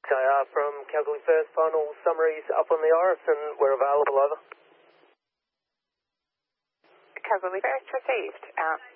From Calgary First, final summaries up on the Iris and we're available, over. Calgary First received, out.